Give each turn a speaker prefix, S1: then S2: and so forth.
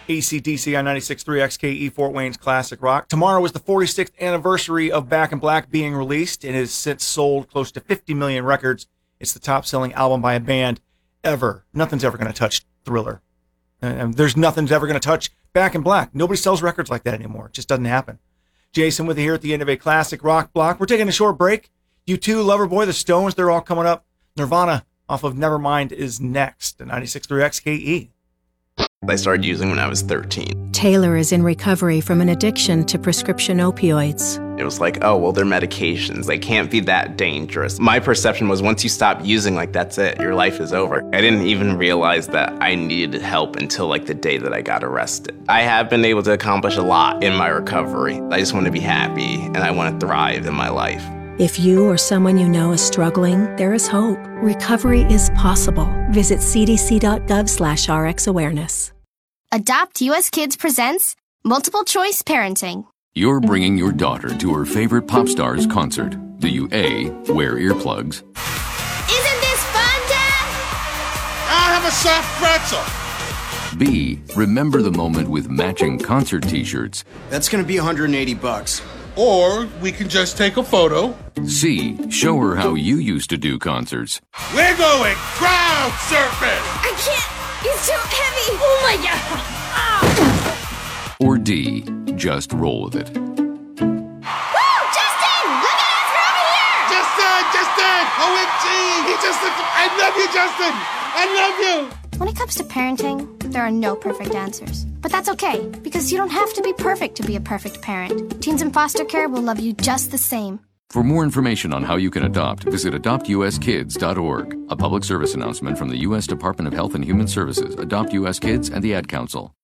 S1: AC/DC on 96.3 XKE Fort Wayne's Classic Rock. Tomorrow is the 46th anniversary of Back in Black being released. It has since sold close to 50 million records. It's the top-selling album by a band ever. Nothing's ever going to touch Thriller. And there's nothing's ever going to touch Back in Black. Nobody sells records like that anymore. It just doesn't happen. Jason with you here at the end of a classic rock block. We're taking a short break. U2, Loverboy, The Stones, they're all coming up. Nirvana off of Nevermind is next. 96.3 XKE.
S2: I started using when I was 13.
S3: Taylor is in recovery from an addiction to prescription opioids.
S2: It was like, oh, well, they're medications. They can't be that dangerous. My perception was once you stop using, like, that's it. Your life is over. I didn't even realize that I needed help until, like, the day that I got arrested. I have been able to accomplish a lot in my recovery. I just want to be happy, and I want to thrive in my life.
S3: If you or someone you know is struggling, there is hope. Recovery is possible. Visit cdc.gov/RxAwareness.
S4: Adopt US Kids presents Multiple Choice Parenting.
S5: You're bringing your daughter to her favorite pop star's concert. Do you A, wear earplugs?
S4: Isn't this fun, Dad?
S6: I'll have a soft pretzel.
S5: B, remember the moment with matching concert t-shirts?
S7: That's gonna be $180.
S6: Or we can just take a photo.
S5: C, show her how you used to do concerts.
S6: We're going crowd surfing.
S4: I can't. He's too heavy. Oh, my God. Ah.
S5: Or D, just roll with it.
S4: Woo! Justin! Look at us. We're over here.
S6: Justin! OMG! I love you, Justin! I love you!
S4: When it comes to parenting, there are no perfect answers. But that's okay, because you don't have to be perfect to be a perfect parent. Teens in foster care will love you just the same.
S5: For more information on how you can adopt, visit adoptuskids.org. A public service announcement from the U.S. Department of Health and Human Services, Adopt U.S. Kids, and the Ad Council.